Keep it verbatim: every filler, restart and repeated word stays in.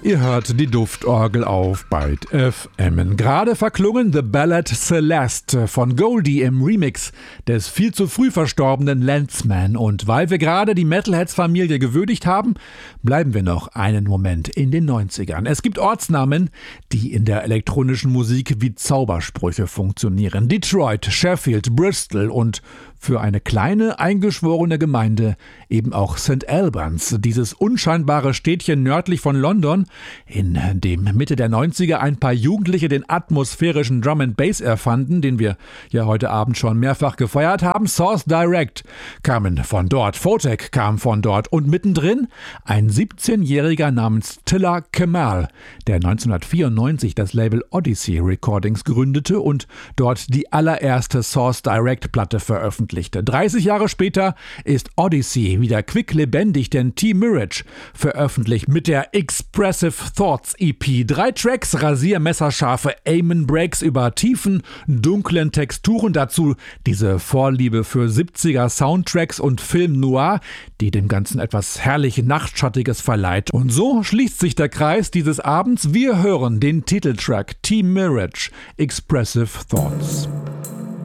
Ihr hört die Duftorgel auf Byte F M. Gerade verklungen The Ballad Celeste von Goldie im Remix des viel zu früh verstorbenen Landsman. Und weil wir gerade die Metalheads-Familie gewürdigt haben, bleiben wir noch einen Moment in den neunzigern. Es gibt Ortsnamen, die in der elektronischen Musik wie Zaubersprüche funktionieren. Detroit, Sheffield, Bristol und für eine kleine, eingeschworene Gemeinde eben auch Sankt Albans, dieses unscheinbare Städtchen nördlich von London, in dem Mitte der neunziger ein paar Jugendliche den atmosphärischen Drum and Bass erfanden, den wir ja heute Abend schon mehrfach gefeiert haben. Source Direct kamen von dort, Photek kam von dort und mittendrin ein siebzehnjähriger namens Tilla Kemal, der neunzehnhundertvierundneunzig das Label Odyssey Recordings gründete und dort die allererste Source Direct Platte veröffentlichte. dreißig Jahre später ist Odyssey wieder quicklebendig, denn T-Mirage veröffentlicht mit der Expressive Thoughts E P drei Tracks, rasiermesserscharfe Amen Breaks über tiefen, dunklen Texturen, dazu diese Vorliebe für siebziger Soundtracks und Film Noir, die dem Ganzen etwas herrlich Nachtschattiges verleiht. Und so schließt sich der Kreis dieses Abends. Wir hören den Titeltrack T-Mirage, Expressive Thoughts.